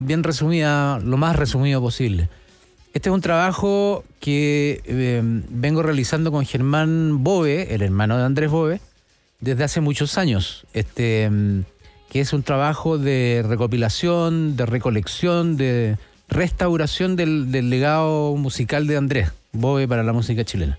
bien resumida, lo más resumido posible. Este es un trabajo que vengo realizando con Germán Bove, el hermano de Andrés Bove, desde hace muchos años. Que es un trabajo de recopilación, de recolección, de restauración del legado musical de Andrés Bove para la música chilena.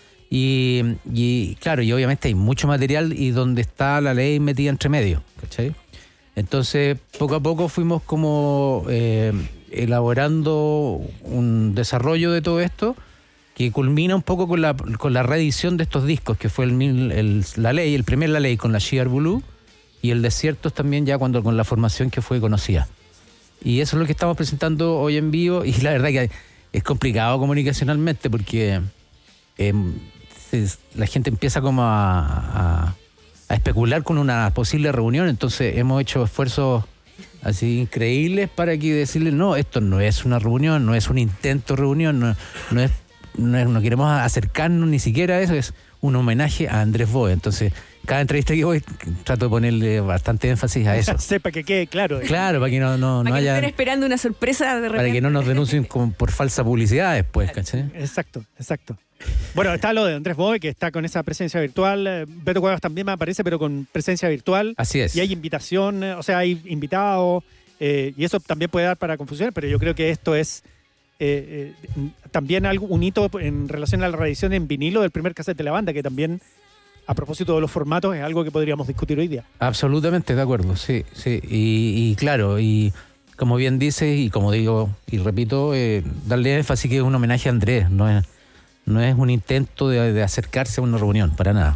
Y claro, y obviamente hay mucho material y donde está la ley metida entre medio, ¿cachai? Entonces, poco a poco fuimos como elaborando un desarrollo de todo esto que culmina un poco con la reedición de estos discos, que fue la ley, el primer La Ley con la Sheer Blue y el Desiertos también ya cuando con la formación que fue conocida. Y eso es lo que estamos presentando hoy en vivo y la verdad que es complicado comunicacionalmente porque la gente empieza como a especular con una posible reunión, entonces hemos hecho esfuerzos así increíbles para que decirles, no, esto no es una reunión, no es un intento de reunión, no queremos acercarnos ni siquiera a eso, es un homenaje a Andrés Bove. Entonces, cada entrevista que voy trato de ponerle bastante énfasis a eso. Sepa que quede claro. Claro, para que no para que haya... estén esperando una sorpresa de repente. Para que no nos denuncien por falsa publicidad después, ¿cachai? Exacto. Bueno, está lo de Andrés Bove, que está con esa presencia virtual. Beto Cuevas también me aparece, pero con presencia virtual. Así es. Y hay invitación, o sea, hay invitados, y eso también puede dar para confusión, pero yo creo que esto es también un hito en relación a la reedición en vinilo del primer cassette de la banda, que también, a propósito de los formatos, es algo que podríamos discutir hoy día. Absolutamente de acuerdo, sí. Y claro, y como bien dices, y como digo y repito, darle énfasis que es un homenaje a Andrés, no es un intento de acercarse a una reunión, para nada.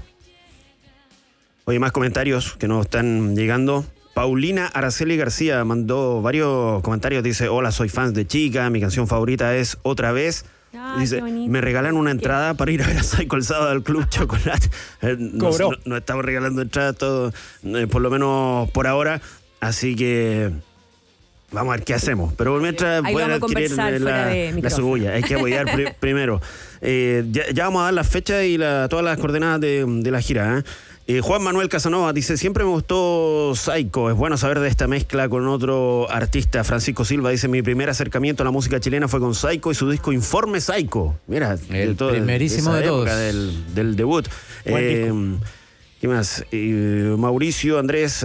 Oye, más comentarios que nos están llegando. Paulina Araceli García mandó varios comentarios. Dice, hola, soy fan de Chica, mi canción favorita es Otra Vez. Dice, me regalan una entrada para ir a ver a Psycho el sábado al Club Chocolate. No estamos regalando entradas, todo, por lo menos por ahora. Así que vamos a ver qué hacemos. Pero mientras pueden adquirir la cebolla. Hay que apoyar primero. Ya vamos a dar las fechas y todas las coordenadas de la gira, Juan Manuel Casanova dice, siempre me gustó Psycho, es bueno saber de esta mezcla con otro artista. Francisco Silva dice, mi primer acercamiento a la música chilena fue con Psycho y su disco Informe Psycho. Mira, el primerísimo de todos. Del debut. ¿Qué más? Mauricio Andrés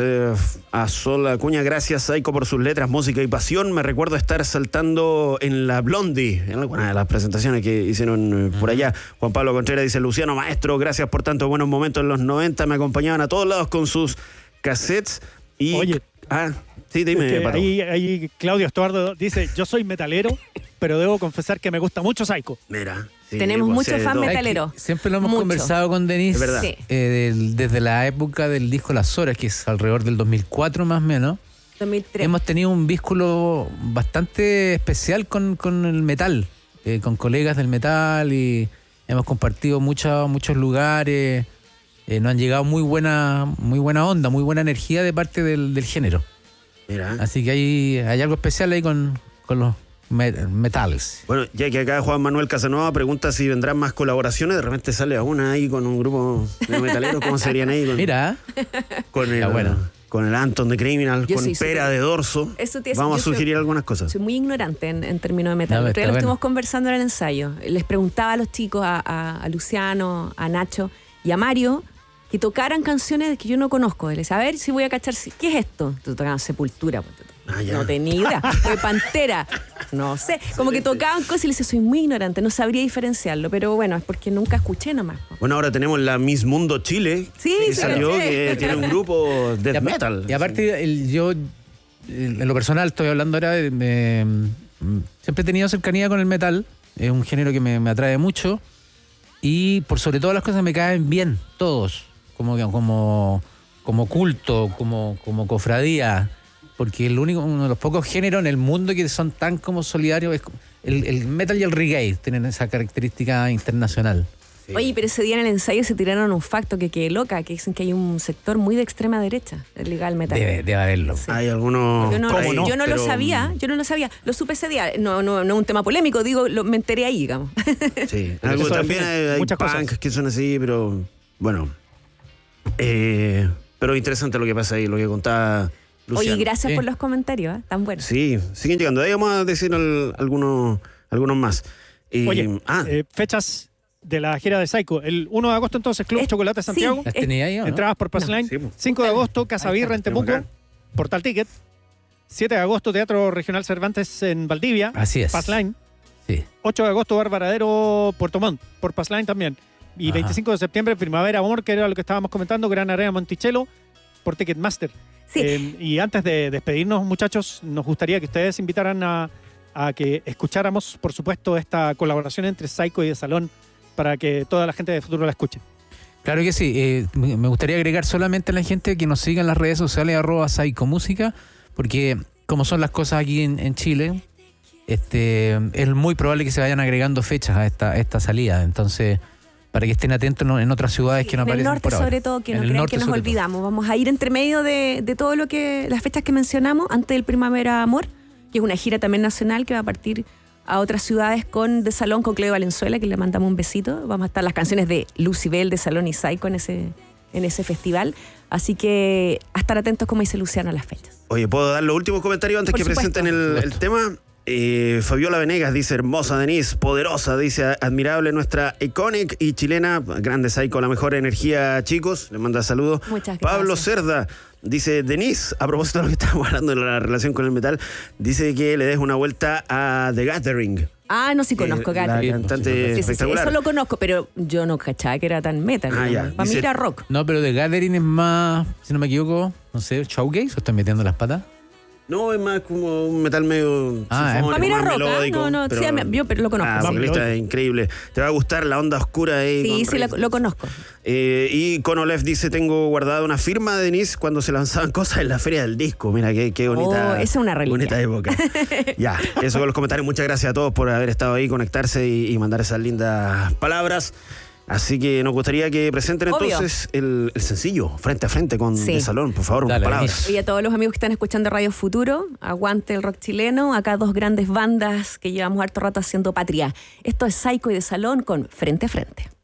Azola Acuña, gracias Psycho por sus letras, música y pasión. Me recuerdo estar saltando en la Blondie, en alguna de las presentaciones que hicieron por allá. Juan Pablo Contreras dice, Luciano Maestro, gracias por tantos buenos momentos en los 90. Me acompañaban a todos lados con sus cassettes. Y... Oye. Sí, dime, Pato. Ahí Claudio Estuardo dice, yo soy metalero, pero debo confesar que me gusta mucho Psycho. Mira. Sí, tenemos muchos fans metaleros. Siempre lo hemos conversado con Denise. Es verdad. Sí. Desde la época del disco Las Horas, que es alrededor del 2004 más o menos. 2003. Hemos tenido un vínculo bastante especial con el metal, con colegas del metal, y hemos compartido muchos lugares. Nos han llegado muy buena onda, muy buena energía de parte del género. Mira. Así que hay algo especial ahí con los metales. Bueno, ya que acá Juan Manuel Casanova pregunta si vendrán más colaboraciones, de repente sale a una ahí con un grupo de metaleros, ¿cómo serían ahí? Mira. Con el Anton de Criminal, yo con Pera de Dorso. Vamos a sugerir algunas cosas. Soy muy ignorante en términos de metal. Lo estuvimos conversando en el ensayo. Les preguntaba a los chicos, a Luciano, a Nacho y a Mario, que tocaran canciones que yo no conozco. Les decía, a ver si voy a cachar, ¿qué es esto? Tocaban Sepultura. No tenía idea. Fue Pantera. No sé. Como que tocaban cosas y les decía, soy muy ignorante, no sabría diferenciarlo. Pero bueno, es porque nunca escuché nomás. Bueno, ahora tenemos la Miss Mundo Chile. Sí, que salió, que tiene un grupo death metal. Y aparte, yo, en lo personal, estoy hablando ahora, siempre he tenido cercanía con el metal. Es un género que me atrae mucho. Y por sobre todas las cosas me caen bien todos. Como culto, como cofradía. Porque uno de los pocos géneros en el mundo que son tan como solidarios es el metal y el reggae, tienen esa característica internacional. Sí. Oye, pero ese día en el ensayo se tiraron un facto que quedé loca, que dicen que hay un sector muy de extrema derecha legal metal. Debe haberlo. Sí. Hay algunos... Yo no lo sabía. Lo supe ese día. No es un tema polémico, me enteré ahí, digamos. Sí, también hay muchas punk cosas que son así, pero bueno. Pero interesante lo que pasa ahí, lo que contaba Luciano. Oye, gracias por los comentarios, tan buenos. Sí, siguen llegando. Ahí vamos a decir algunos más. Oye, fechas de la gira de Psycho. El 1 de agosto entonces, Club Chocolate Santiago. ¿Las tenía ahí o no? Entradas por Passline. Sí, 5 de agosto, Casa Birra en Temuco, Portal Ticket. 7 de agosto, Teatro Regional Cervantes en Valdivia. Así es. Passline. Sí. 8 de agosto, Bar Varadero, Puerto Montt, por Passline también. Y Ajá. 25 de septiembre, Primavera Amor, que era lo que estábamos comentando, Gran Arena Monticello, por Ticketmaster. Sí. Y antes de despedirnos, muchachos, nos gustaría que ustedes invitaran a que escucháramos, por supuesto, esta colaboración entre Psycho y De Salón para que toda la gente de Futuro la escuche. Claro que sí. Me gustaría agregar solamente a la gente que nos siga en las redes sociales @PsychoMúsica, porque como son las cosas aquí en Chile, es muy probable que se vayan agregando fechas a esta salida. Entonces, para que estén atentos en otras ciudades que no aparecen en el norte por ahora. sobre todo, que no En el crean norte que nos sobre olvidamos. Vamos a ir entre medio de todo lo que las fechas que mencionamos antes del Primavera Amor, que es una gira también nacional que va a partir a otras ciudades con De Salón, con Cleo Valenzuela, que le mandamos un besito. Vamos a estar las canciones de Lucibel, De Salón y Psycho en ese festival. Así que a estar atentos, como dice Luciano, a las fechas. Oye, ¿puedo dar los últimos comentarios antes Por que supuesto. presenten el tema? Fabiola Venegas dice: hermosa Denise, poderosa, dice, admirable nuestra iconic y chilena, grande Psycho, la mejor energía, chicos, le manda saludos. Muchas gracias. Pablo Cerda dice: Denise, a propósito de lo que estábamos hablando de la relación con el metal, dice que le des una vuelta a The Gathering. Ah, no, sí conozco, La Gary. cantante Sí, espectacular. eso lo conozco, pero yo no cachaba que era tan metal. Ah, ya. Para mí Dice- era rock. No, pero The Gathering es más, si no me equivoco, no sé, showgaze, o estoy metiendo las patas. No, es más como un metal medio Ah, sinfónico, para mí era más rock, ¿ah? melódico, No, sí, yo pero lo conozco. Ah, Sí. vocalista increíble. Te va a gustar la onda oscura ahí. Sí, con riff. lo conozco. Y Konolev dice: tengo guardada una firma de Denise cuando se lanzaban cosas en la feria del disco. Mira, qué bonita. esa es una reliquia. Bonita época. Ya, eso con los comentarios. Muchas gracias a todos por haber estado ahí, conectarse y mandar esas lindas palabras. Así que nos gustaría que presenten Obvio. entonces el sencillo, Frente a Frente con Sí. De Salón. Por favor, unas Dale, palabras. Y a todos los amigos que están escuchando Radio Futuro, aguante el rock chileno. Acá dos grandes bandas que llevamos harto rato haciendo patria. Esto es Psycho y De Salón con Frente a Frente.